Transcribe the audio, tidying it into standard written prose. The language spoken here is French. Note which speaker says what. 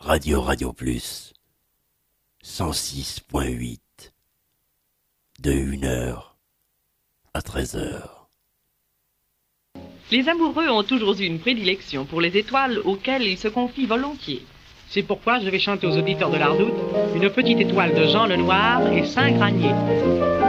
Speaker 1: Radio Plus 106.8 de 1h à 13h.
Speaker 2: Les amoureux ont toujours eu une prédilection pour les étoiles auxquelles ils se confient volontiers.
Speaker 3: C'est pourquoi je vais chanter aux auditeurs de l'Ardoute une petite étoile de Jean Lenoir et Saint-Granier.